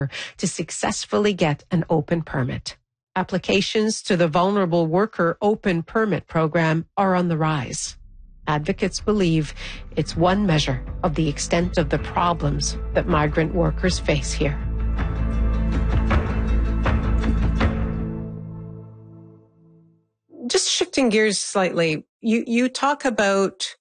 to successfully get an open permit. Applications to the Vulnerable Worker Open Permit Program are on the rise. Advocates believe it's one measure of the extent of the problems that migrant workers face here. Just shifting gears slightly, you talk about,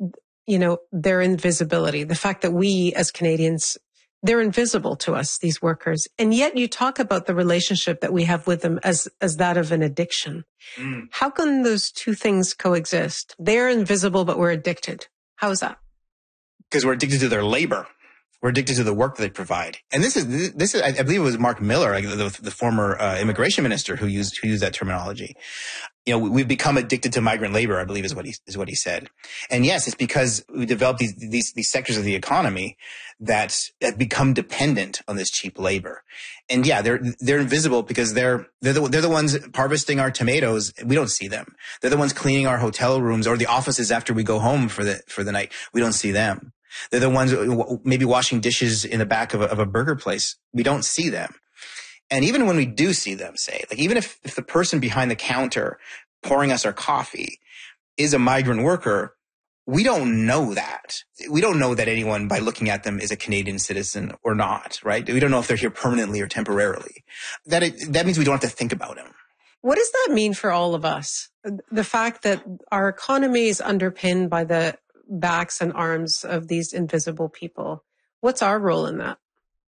their invisibility, the fact that we as Canadians, they're invisible to us, these workers. And yet you talk about the relationship that we have with them as that of an addiction. How can those two things coexist? They're invisible, but we're addicted. How is that? Because we're addicted to their labor. We're addicted to the work that they provide. And this is, I believe it was Mark Miller, the former immigration minister who used that terminology. We've become addicted to migrant labor, I believe is what he said. And yes, it's because we developed these sectors of the economy that have become dependent on this cheap labor. And yeah, they're invisible because they're the ones harvesting our tomatoes. We don't see them. They're the ones cleaning our hotel rooms or the offices after we go home for the night. We don't see them. They're the ones maybe washing dishes in the back of a burger place. We don't see them. And even when we do see them, even if the person behind the counter pouring us our coffee is a migrant worker, we don't know that. We don't know that anyone by looking at them is a Canadian citizen or not, right? We don't know if they're here permanently or temporarily. That means we don't have to think about them. What does that mean for all of us? The fact that our economy is underpinned by the backs and arms of these invisible people. What's our role in that?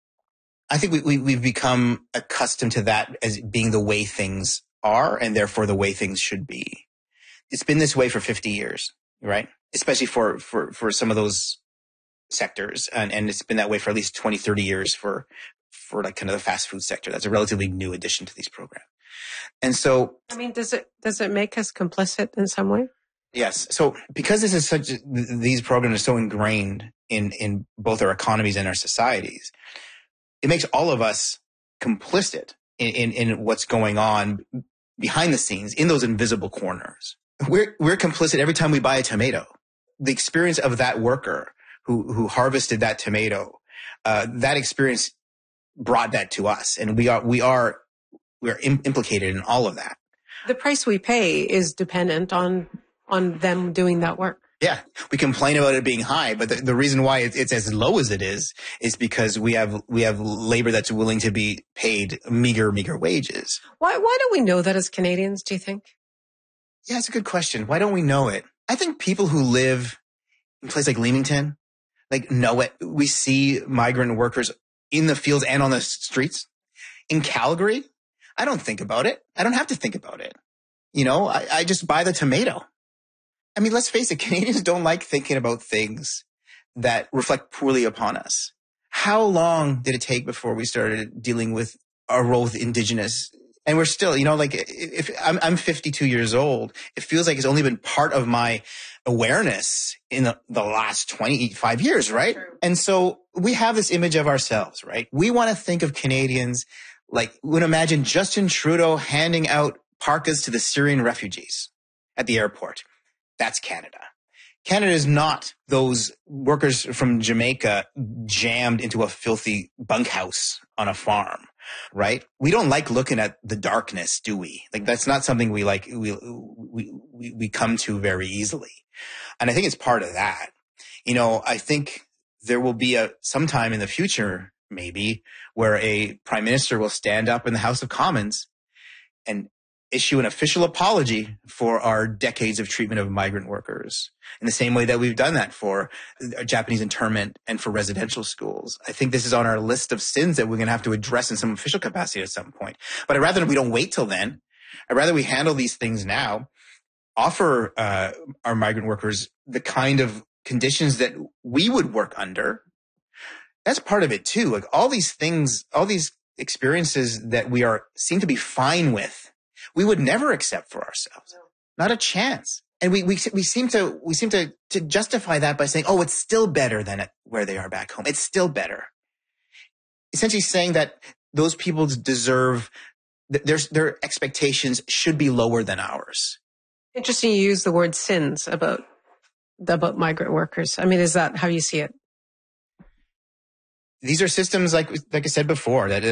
I think we've become accustomed to that as being the way things are and therefore the way things should be. It's been this way for 50 years, right? Especially for some of those sectors. And it's been that way for at least 20, 30 years for like kind of the fast food sector. That's a relatively new addition to these programs. And so, does it make us complicit in some way? Yes. So because these programs are so ingrained in both our economies and our societies, it makes all of us complicit in what's going on behind the scenes in those invisible corners. We're complicit every time we buy a tomato. The experience of that worker who harvested that tomato, that experience brought that to us, and we're implicated in all of that. The price we pay is dependent on them doing that work. Yeah, we complain about it being high, but the reason why it's as low as it is because we have labor that's willing to be paid meager wages. Why don't we know that as Canadians, do you think? Yeah, it's a good question. Why don't we know it? I think people who live in places like Leamington, know it. We see migrant workers in the fields and on the streets. In Calgary, I don't think about it. I don't have to think about it. I just buy the tomato. Let's face it, Canadians don't like thinking about things that reflect poorly upon us. How long did it take before we started dealing with our role with Indigenous? And we're still, if I'm 52 years old, it feels like it's only been part of my awareness in the last 25 years, right? True. And so we have this image of ourselves, right? We want to think of Canadians we would imagine Justin Trudeau handing out parkas to the Syrian refugees at the airport. That's Canada. Canada is not those workers from Jamaica jammed into a filthy bunkhouse on a farm, right? We don't like looking at the darkness, do we? That's not something we like. We come to very easily. And I think it's part of that. I think there will be sometime in the future, maybe, where a prime minister will stand up in the House of Commons and issue an official apology for our decades of treatment of migrant workers in the same way that we've done that for Japanese internment and for residential schools. I think this is on our list of sins that we're going to have to address in some official capacity at some point. But I'd rather we don't wait till then. I'd rather we handle these things now, offer our migrant workers the kind of conditions that we would work under. That's part of it too. All these things, all these experiences that we seem to be fine with, we would never accept for ourselves. Not a chance. And we seem to justify that by saying, oh, it's still better than where they are back home. It's still better. Essentially saying that those people deserve, their expectations should be lower than ours. Interesting you use the word sins about migrant workers. Is that how you see it? these are systems like I said before that